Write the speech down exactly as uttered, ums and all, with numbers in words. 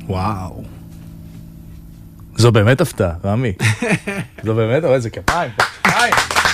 וואו. זו באמת הפתעה, רמי. זו באמת, אבל זה כפיים, כפיים.